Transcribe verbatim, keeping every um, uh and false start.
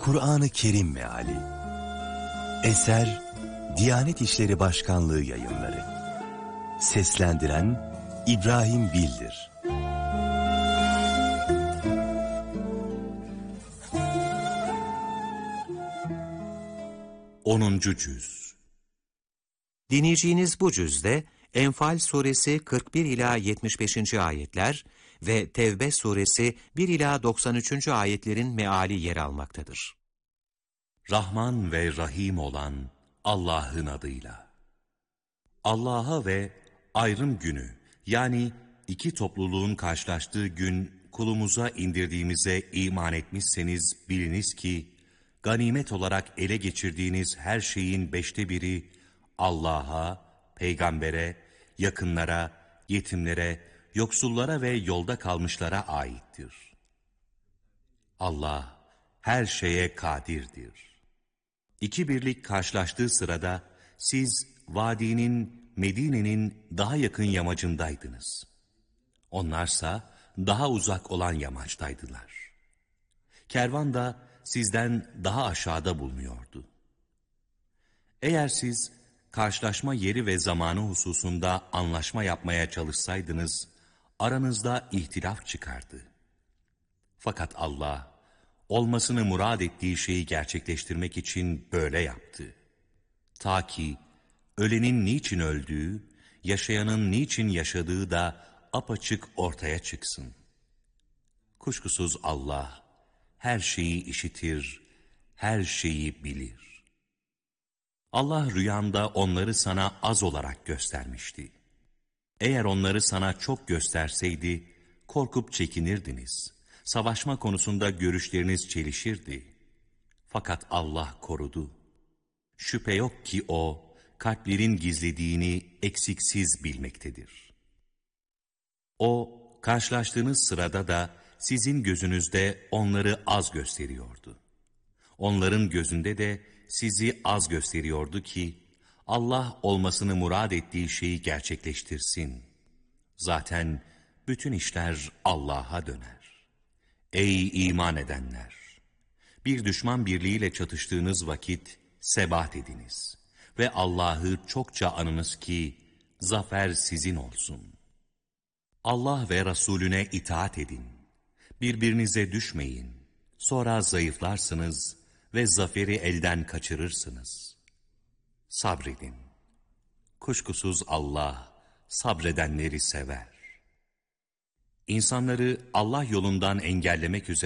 Kur'an-ı Kerim Meali. Eser Diyanet İşleri Başkanlığı Yayınları. Seslendiren İbrahim Bildir. onuncu Cüz. Dinleyeceğiniz bu cüzde Enfal suresi kırk bir ila yetmiş beşinci ayetler ve Tevbe suresi bir ila doksan üçüncü ayetlerin meali yer almaktadır. Rahman ve Rahim olan Allah'ın adıyla. Allah'a ve ayrım günü, yani iki topluluğun karşılaştığı gün kulumuza indirdiğimize iman etmişseniz biliniz ki, ganimet olarak ele geçirdiğiniz her şeyin beşte biri Allah'a, peygambere, yakınlara, yetimlere, yoksullara ve yolda kalmışlara aittir. Allah her şeye kadirdir. İki birlik karşılaştığı sırada siz vadinin, Medine'nin daha yakın yamacındaydınız. Onlarsa daha uzak olan yamaçtaydılar. Kervan da sizden daha aşağıda bulunuyordu. Eğer siz karşılaşma yeri ve zamanı hususunda anlaşma yapmaya çalışsaydınız, aranızda ihtilaf çıkardı. Fakat Allah, olmasını murad ettiği şeyi gerçekleştirmek için böyle yaptı. Ta ki ölenin niçin öldüğü, yaşayanın niçin yaşadığı da apaçık ortaya çıksın. Kuşkusuz Allah her şeyi işitir, her şeyi bilir. Allah rüyanda onları sana az olarak göstermişti. Eğer onları sana çok gösterseydi, korkup çekinirdiniz. Savaşma konusunda görüşleriniz çelişirdi. Fakat Allah korudu. Şüphe yok ki O, kalplerin gizlediğini eksiksiz bilmektedir. O, karşılaştığınız sırada da sizin gözünüzde onları az gösteriyordu. Onların gözünde de sizi az gösteriyordu ki, Allah olmasını murad ettiği şeyi gerçekleştirsin. Zaten bütün işler Allah'a döner. Ey iman edenler! Bir düşman birliğiyle çatıştığınız vakit sebat ediniz ve Allah'ı çokça anınız ki zafer sizin olsun. Allah ve Resulüne itaat edin. Birbirinize düşmeyin. Sonra zayıflarsınız ve zaferi elden kaçırırsınız. Sabredin. Kuşkusuz Allah sabredenleri sever. İnsanları Allah yolundan engellemek üzere